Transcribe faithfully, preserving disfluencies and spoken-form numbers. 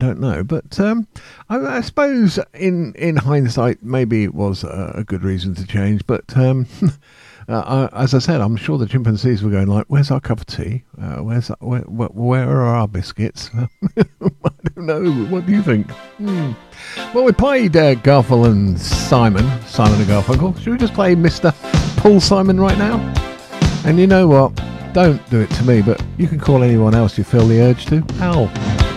don't know. But um, I, I suppose in in hindsight, maybe it was a, a good reason to change. But um, uh, I, as I said, I'm sure the chimpanzees were going like, "Where's our cup of tea? Uh, where's where, where, where are our biscuits?" I don't know. What do you think? Hmm. Well, we played uh, Garfunkel and Simon, Simon and Garfunkel. Should we just play Mister Paul Simon right now? And you know what? Don't do it to me, but you can call anyone else you feel the urge to. Al.